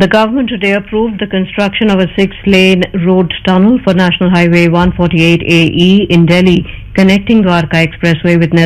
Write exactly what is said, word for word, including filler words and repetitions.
The government today approved the construction of a six-lane road tunnel for National Highway one forty-eight A E in Delhi, connecting Dwarka Expressway with